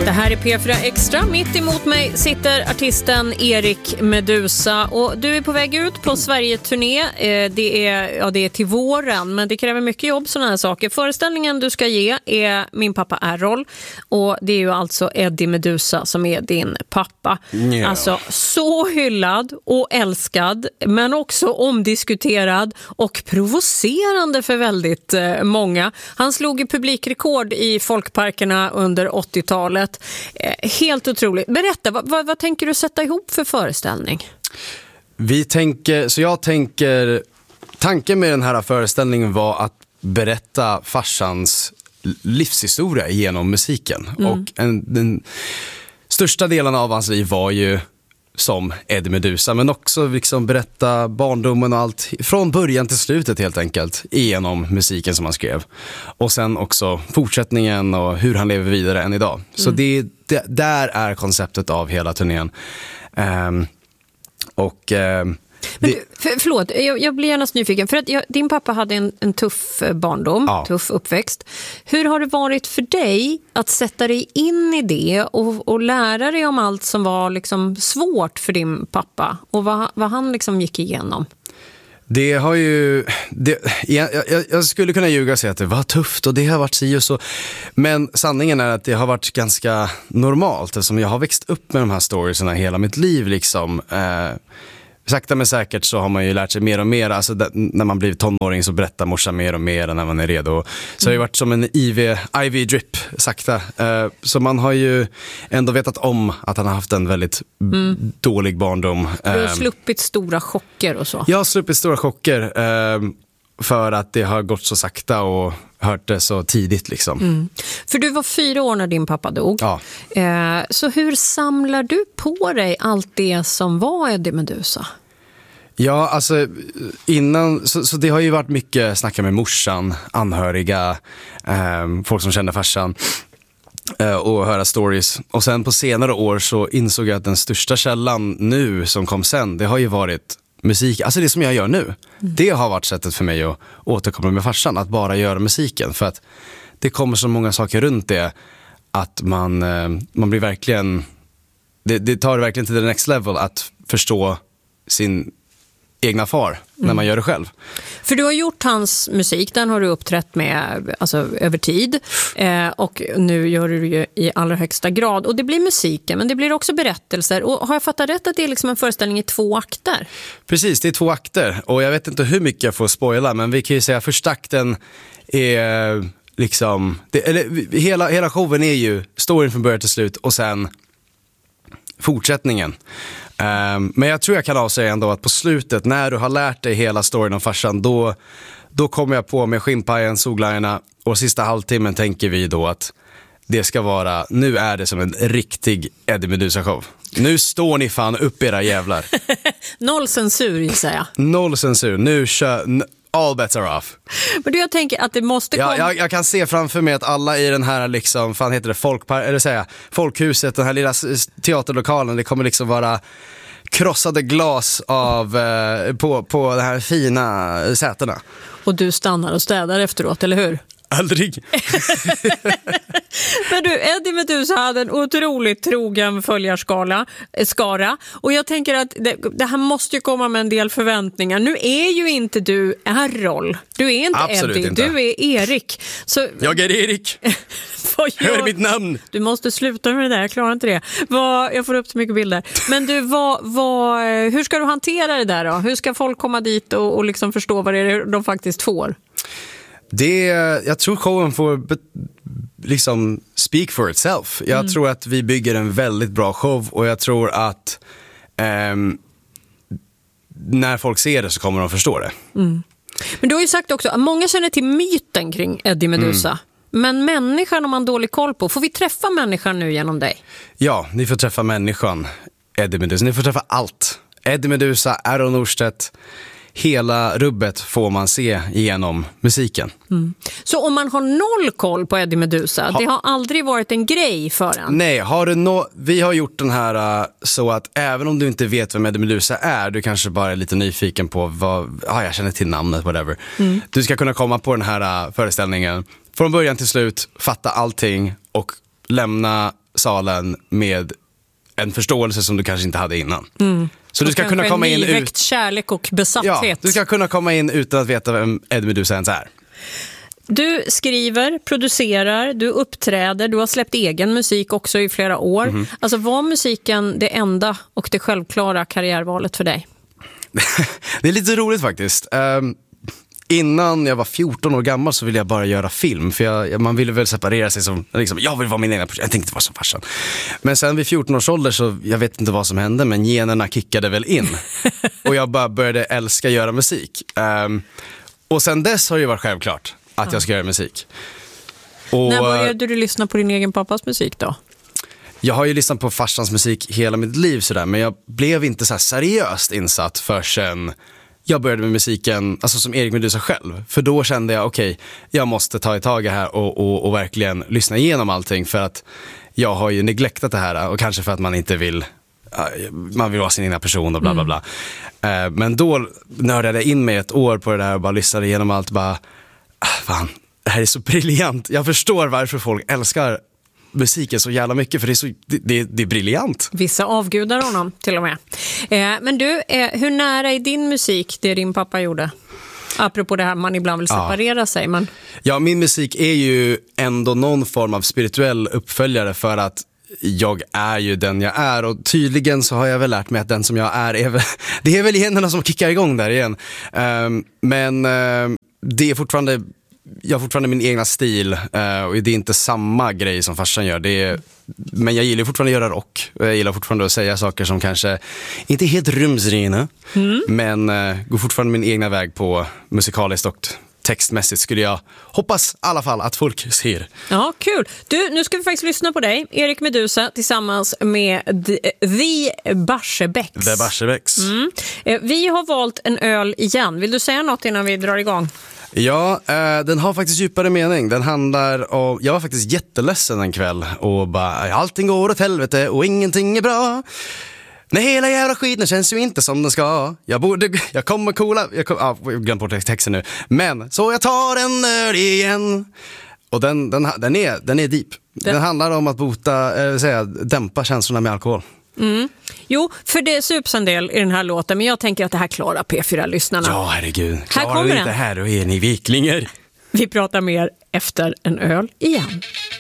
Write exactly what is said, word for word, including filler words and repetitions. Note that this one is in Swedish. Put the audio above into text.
Det här är P fyra Extra. Mitt emot mig sitter artisten Erik Meduza. Och du är på väg ut på Sverige-turné. Det är, ja, det är till våren, men det kräver mycket jobb, sådana här saker. Föreställningen du ska ge är Min pappa Errol. Och det är ju alltså Eddie Meduza som är din pappa. Yeah. Alltså så hyllad och älskad, men också omdiskuterad och provocerande för väldigt eh, många. Han slog i publikrekord i folkparkerna under åttiotalet. Eh, helt otroligt. Berätta, vad, vad, vad tänker du sätta ihop för föreställning? Vi tänker, så jag tänker, tanken med den här föreställningen var att berätta farsans livshistoria genom musiken. Mm. Och en, den största delen av hans liv var ju som Eddie Meduza, men också liksom berätta barndomen och allt från början till slutet helt enkelt genom musiken som han skrev. Och sen också fortsättningen och hur han lever vidare än idag. Mm. Så det, det, där är konceptet av hela turnén. Um, och um, Men du, för, förlåt, jag, jag blir gärna nyfiken. För att jag, din pappa hade en, en tuff barndom, ja. tuff uppväxt. Hur har det varit för dig att sätta dig in i det och, och lära dig om allt som var liksom svårt för din pappa? Och vad, vad han liksom gick igenom? Det har ju... Det, jag, jag, jag skulle kunna ljuga och säga att det var tufft och det har varit si och så. Men sanningen är att det har varit ganska normalt. Eftersom jag har växt upp med de här storiesarna hela mitt liv liksom... Eh, Sakta men säkert så har man ju lärt sig mer och mer. Alltså d- när man blir tonåring så berättar morsan mer och mer när man är redo. Så mm. det har ju varit som en I V, I V-drip, sakta. Uh, så man har ju ändå vetat om att han har haft en väldigt mm. dålig barndom. Du har uh, sluppit stora chocker och så. Jag har sluppit stora chocker uh, för att det har gått så sakta och hört det så tidigt liksom. Mm. För du var fyra år när din pappa dog. Ja. Eh, så hur samlar du på dig allt det som var Eddie Meduza? Ja, alltså innan, så, så det har ju varit mycket snacka med morsan, anhöriga, eh, folk som känner farsan eh, och höra stories. Och sen på senare år så insåg jag att den största källan nu som kom sen, det har ju varit musik, alltså det som jag gör nu. Mm. Det har varit sättet för mig att återkomma med farsan, att bara göra musiken. För att det kommer så många saker runt det att man, man blir verkligen, det, det tar verkligen till the next level att förstå sin egna far mm. när man gör det själv. För du har gjort hans musik, den har du uppträtt med alltså, över tid eh, och nu gör du det i allra högsta grad. Och det blir musiken, men det blir också berättelser. Och har jag fattat rätt att det är liksom en föreställning i två akter? Precis, det är två akter. Och jag vet inte hur mycket jag får spoila, men vi kan ju säga att första akten är liksom... Det, eller, hela, hela showen är ju storyn från början till slut och sen fortsättningen. Um, men jag tror jag kan avsäga ändå att på slutet, när du har lärt dig hela storyn om farsan, då, då kommer jag på med skinnpajen, solglajjorna, och sista halvtimmen tänker vi då att det ska vara, nu är det som en riktig Eddie Meduza-show. Nu står ni fan upp era jävlar. Noll censur, säger jag. Noll censur, nu kör... N- all bets are off. Men du, jag tänker att det måste komma... Ja, jag, jag kan se framför mig att alla i den här liksom, fan heter det, folkpar, eller säga, folkhuset, den här lilla teaterlokalen, det kommer liksom vara krossade glas av, eh, på, på de här fina sätena. Och du stannar och städar efteråt, eller hur? Aldrig. Men du, Eddie Meduza hade en otroligt trogen följarskala, skara. Och jag tänker att det, det här måste ju komma med en del förväntningar. Nu är ju inte du Errol. Du är inte Absolut Eddie, inte. du är Erik. Så, jag är Erik. Hör mitt namn. Du måste sluta med det där, jag klarar inte det. Vad, jag får upp så mycket bilder. Men du, vad, vad, hur ska du hantera det där då? Hur ska folk komma dit och, och liksom förstå vad det är de faktiskt får? Det, jag tror showen får be, liksom speak for itself. Jag mm. tror att vi bygger en väldigt bra show och jag tror att um, när folk ser det så kommer de förstå det. Mm. Men du har ju sagt också att många känner till myten kring Eddie Meduza. Mm. Men människan har man dålig koll på. Får vi träffa människan nu genom dig? Ja, ni får träffa människan Eddie Meduza. Ni får träffa allt. Eddie Meduza, Errol Norstedt. Hela rubbet får man se genom musiken. Mm. Så om man har noll koll på Eddie Meduza, ha. det har aldrig varit en grej för en? Nej, har du no- vi har gjort den här uh, så att även om du inte vet vem Eddie Meduza är, du kanske bara är lite nyfiken på vad, ah, jag känner till namnet, whatever. Mm. Du ska kunna komma på den här uh, föreställningen från början till slut, fatta allting och lämna salen med en förståelse som du kanske inte hade innan. Mm. Så du ska kunna komma in ut kärlek och besatthet. Ja, du ska kunna komma in utan att veta vem Eddie Meduza ens är. Du skriver, producerar, du uppträder, du har släppt egen musik också i flera år. Mm. Alltså var musiken det enda och det självklara karriärvalet för dig? Det är lite roligt faktiskt. Um, innan jag var fjorton år gammal så ville jag bara göra film. För jag, man ville väl separera sig som, liksom, jag vill vara min egen person. Jag tänkte inte vara som farsan. Men sen vid fjorton års ålder så, jag vet inte vad som hände, men generna kickade väl in. Och jag bara började älska göra musik. Um, och sen dess har det ju varit självklart att ja. jag ska göra musik. Och, när började du lyssna på din egen pappas musik då? Jag har ju lyssnat på farsans musik hela mitt liv sådär, men jag blev inte så här seriöst insatt förrän jag började med musiken, alltså som Erik Meduza själv. För då kände jag, okej, okay, jag måste ta i tag här och, och, och verkligen lyssna igenom allting, för att jag har ju neglektat det här, och kanske för att man inte vill, man vill vara sin egna person och bla bla bla. Mm. Men då nördade jag in mig ett år på det där och bara lyssnade igenom allt, bara, fan, det här är så briljant. Jag förstår varför folk älskar musiken så jävla mycket, för det är, så, det, det, det är briljant. Vissa avgudar honom till och med. Eh, men du, eh, hur nära är din musik det din pappa gjorde? Apropå det här man ibland vill separera ja. sig. Men... Ja, min musik är ju ändå någon form av spirituell uppföljare, för att jag är ju den jag är, och tydligen så har jag väl lärt mig att den som jag är, är väl, det är väl generna som kickar igång där igen. Um, men uh, det är fortfarande, jag har fortfarande min egna stil, uh, och det är inte samma grej som farsan gör. Det är, men jag gillar fortfarande att göra rock. Jag gillar fortfarande att säga saker som kanske inte är helt rumsrena, mm. men uh, går fortfarande min egna väg på musikaliskt och textmässigt, skulle jag hoppas i alla fall att folk ser. Ja, kul. Du, nu ska vi faktiskt lyssna på dig, Erik Meduza, tillsammans med The Barsebäcks. The Barsebäcks. Mm. Vi har valt en öl igen. Vill du säga något innan vi drar igång? Ja, eh, den har faktiskt djupare mening. Den handlar om, jag var faktiskt jätteledsen en kväll och bara, allting går åt helvete och ingenting är bra. Nej, hela jävla skiten känns ju inte som den ska. Jag borde, jag kommer coola, jag kommer, ah, jag glömde bort texten nu. Men, så jag tar en öl igen. Och den, den, den, är, den är deep. Den, den handlar om att bota, äh, säga, dämpa känslorna med alkohol. Mm. Jo, för det sups en del i den här låten, men jag tänker att det här klarar P fyra-lyssnarna. Ja, herregud. Klarar här kommer inte den. Här och är ni viklingar. Vi pratar mer efter en öl igen.